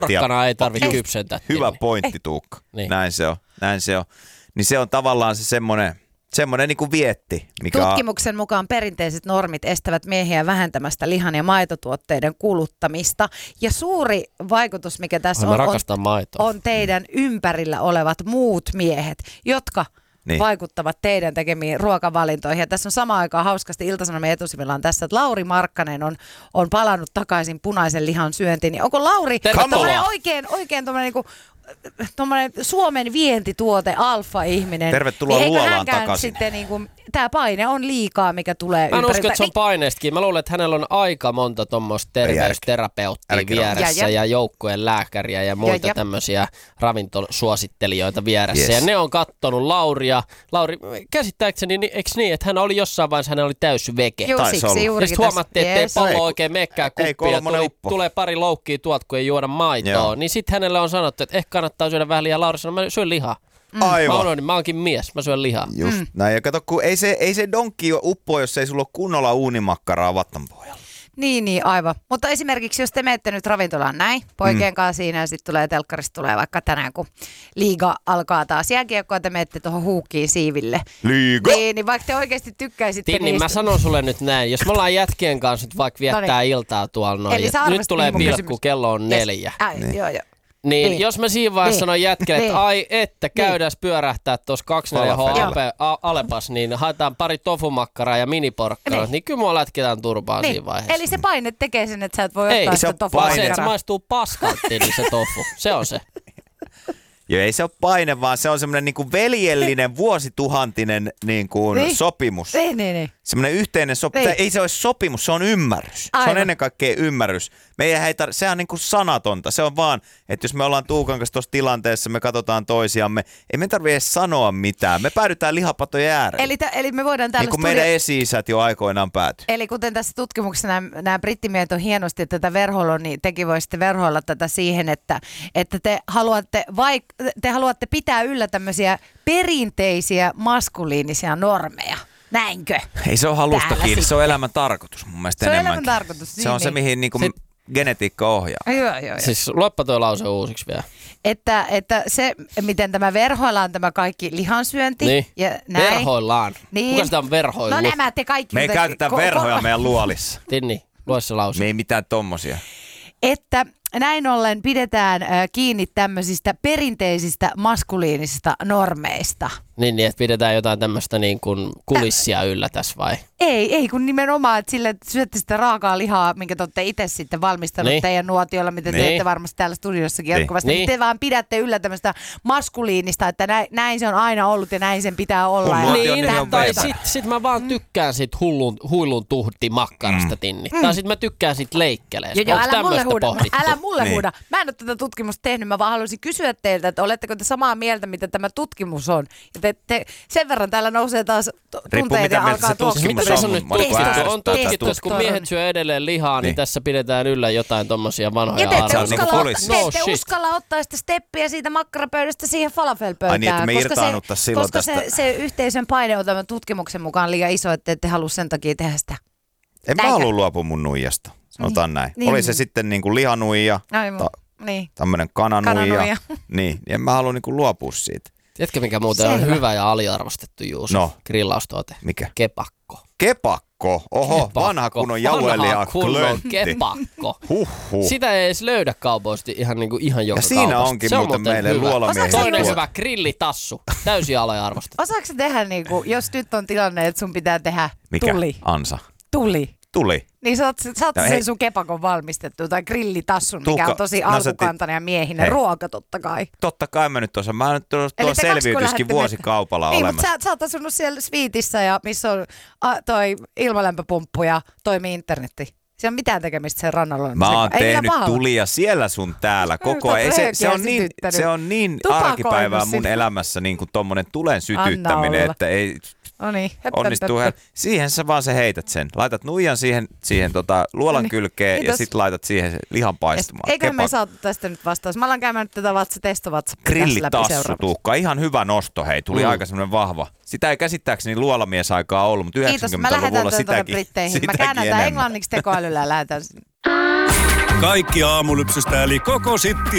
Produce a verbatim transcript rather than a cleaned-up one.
Porkkana ei tarvitse kypsentää. Hyvä pointti, Tuukka. Niin. Näin se on, näin se on. Niin se on tavallaan se semmoinen, semmoinen niin kuin vietti. Mikä Tutkimuksen mukaan perinteiset normit estävät miehiä vähentämästä lihan- ja maitotuotteiden kuluttamista. Ja suuri vaikutus, mikä tässä on, on, on teidän ympärillä olevat muut miehet, jotka niin. vaikuttavat teidän tekemiin ruokavalintoihin. Ja tässä on samaan aikaan hauskasti Ilta-Sanomien etusivilla on tässä, että Lauri Markkanen on, on palannut takaisin punaisen lihan syöntiin. Niin onko Lauri oikein, oikein tommoinen niinku tuommoinen Suomen vientituote, alfa-ihminen. Tervetuloa niin luolaan takaisin. Sitten niin kuin, tämä paine on liikaa, mikä tulee ympäriltä. Mä en usko, että se on niin, paineestakin. Mä luulen, että hänellä on aika monta tuommoista terveysterapeuttia vieressä ja, ja. ja joukkueen lääkäriä ja muita ja, tämmöisiä ravintosuosittelijoita vieressä. Yes. Ja ne on kattonut Lauria. Lauri, käsittääkseni, niin, eikö niin, että hän oli jossain vaiheessa, hän oli täys vege. Joo, siksi juurikin. Ja sitten huomattiin, että yes. ei pallo oikein mekkää kuppia ja tuli, tulee pari loukkia tuolta, kun ei juoda maitoa. Joo. Niin sitten hänelle on sanottu, että ehkä kannattaa syödä vähän lihaa. Lauri sanoi, mä syön lihaa. Mm. Aivan. Mä, olen, mä oonkin mies, mä syön lihaa. Just mm. näin. Ja kato, kun ei se, ei se donkki uppoa, jos ei sulla ole kunnolla uunimakkaraa vattanpohjalla. Niin, niin, aivan. Mutta esimerkiksi jos te menette nyt ravintolaan näin, poikien mm. kanssa siinä ja sitten tulee telkkarista tulee vaikka tänään, kun liiga alkaa taas jääkiekkoa, te menette tuohon huukkiin siiville. Liiga? Niin, niin vaikka te oikeasti tykkäisitte Tinni, niistä. Mä sanon sulle nyt näin, jos me ollaan jätkien kanssa nyt vaikka viettää Noniin. iltaa tuolla noin, nyt tulee pilkku, kello on neljä. Yes. Ai, niin. Joo, joo. Niin, niin, jos mä siinä vaiheessa niin. sanon jätkelle, että niin. ai että käydäs niin. pyörähtää tuossa kaksikymmentäneljä H Alepas, niin haetaan pari tofumakkaraa ja miniporkkaraa, niin. niin kyllä mua lätketään turpaan niin. siinä vaiheessa. Eli se paine tekee sen, että sä et voi ei, ottaa se sitä tofumakkaraa. Ei, se, että se maistuu paskalta, niin se tofu. Se on se. Joo, ei se ole paine, vaan se on semmoinen niinku veljellinen vuosituhantinen niinku niin. sopimus. Niin, niin, niin. Semmoinen yhteinen sopimus. Niin. Ei se ole sopimus, se on ymmärrys. Aivan. Se on ennen kaikkea ymmärrys. Meidän ei tar- se on niinku sanatonta. Se on vaan, että jos me ollaan Tuukan kanssa tuossa tilanteessa, me katsotaan toisiamme, ei me tarvitse edes sanoa mitään. Me päädytään lihapatojen ääreen. Eli, t- eli me voidaan täällä niin kuin meidän esi-isät jo aikoinaan päätyi. Eli kuten tässä tutkimuksessa nämä, nämä brittimiehet on hienosti tätä verhoilua, niin tekin voisitte verhoilla tätä siihen, että, että te, haluatte vaik- te haluatte pitää yllä tämmöisiä perinteisiä maskuliinisia normeja. Näinkö? Ei se ole halusta kiinni, se on elämän tarkoitus mun mielestä enemmänkin. Se on elämän tarkoitus. Niin, se on niin. se, mihin niinku Sit... genetiikka ohjaa. Joo, joo, joo. Siis luoppa tuo lause uusiksi vielä. Että, että se, miten tämä verhoillaan tämä kaikki lihansyönti. Niin. Ja näin. Verhoillaan. Niin. Kuka sitä on verhoillut? No nämä te kaikki. Me ei käytetä ko- verhoja ko- meidän luolissa. Tinni, lue se lause. Me ei mitään tommosia. Että näin ollen pidetään äh, kiinni tämmöisistä perinteisistä maskuliinisista normeista. Niin, niin, että pidetään jotain tämmöistä niin kuin kulissia yllä tässä vai? Ei, ei kun nimenomaan, että sille että syötte sitä raakaa lihaa, minkä te olette itse sitten valmistanut niin. teidän nuotiolla, mitä niin. teette varmasti täällä studiossakin niin. jatkuvasti. Niin. Te vaan pidätte yllä tämmöistä maskuliinista, että näin, näin se on aina ollut ja näin sen pitää olla. Ja niin, tai sit, sit mä vaan tykkään sit hullun, huilun tuhti makkarasta, mm. Tinni. Mm. Tai sit mä tykkään sit leikkeleestä. Joo, älä mulle huuda, älä mulle niin. huuda. Mä en ole tätä tutkimusta tehnyt, mä vaan haluaisin kysyä teiltä, että oletteko te samaa mieltä, mitä tämä tutkimus on. Ja te, te, sen verran täällä nousee taas tunteita ja alkaa tuoksia. Mitä se on nyt tutkittu? On tutkittu, että kun miehet syö edelleen lihaa, niin, niin tässä pidetään yllä jotain tommosia vanhoja arvoja. Ja te ette uskalla, no, te uskalla ottaa sitä steppiä siitä makkarapöydästä siihen falafelpöytään. Ai niin, että me irtaannuttais silloin koska tästä. Se, se yhteisön paine on tämän tutkimuksen mukaan liian iso, että ette halua sen takia tehdä sitä. En mä halua luopua mun nuijasta, sanotaan niin. näin. Niin. Oli se sitten niin kuin lihanuija, ta- niin. tämmönen kananuija. kananuija. Niin, en mä halua niin kuin luopua siitä. Tiedätkö, mikä muuten Selvä. on hyvä ja aliarvostettu Juuso? No. Grillaustuote. Mikä? Kepakko. Kepakko? Oho, kepakko. vanha kunnon jauhelia klöntti. Kepakko. Huhhuh. Sitä ei edes löydä kaupoista ihan, niin kuin, ihan joka ja siinä kaupasta. onkin se muuten on meille luolamiehen. Toinen hyvä grillitassu. Täysin aliarvostettu. Osaatko sä tehdä, niin kuin, jos nyt on tilanne, että sun pitää tehdä Mikä? tuli? Ansa. Tuli. Tuli. Niin sä oot, sä oot no, sen sun kepakon valmistettu tai grillitassun, Tuukka, mikä on tosi alkukantainen ja miehinen hei. ruoka totta kai. Totta kai mä nyt osan. Mä nyt tuolla selviytyskin vuosikaupalla niin, olemassa. Niin, mutta sä, sä oot asunut siellä Sviitissä ja missä on a, toi ilmalämpöpumppu ja toimii internetti. Siellä on mitään tekemistä sen rannalla. Mä oon tehnyt tulia siellä sun täällä koko ajan. Se, se on niin, se on niin arkipäivää mun elämässä niin kuin tommonen tulen sytyttäminen, että ei... No niin, onnistuu. Siihen sä vaan se heität sen. Laitat nuijan siihen, siihen tota, luolan kylkeen Kiitos. ja sit laitat siihen lihan paistumaan. Eikö me saatu tästä nyt vastaus? Mä alan käymään nyt tätä vatsa, testo-WhatsAppia Grillitassu, Tuukka. Ihan hyvä nosto, hei. Tuli mm. aika semmoinen vahva. Sitä ei käsittääkseni luolamies aikaa ollut, mutta yhdeksänkymmentäluvulla sitäkin, sitäkin Mä käännän tämän englanniksi tekoälyllä ja lähetän. Kaikki aamulypsystä eli koko sitti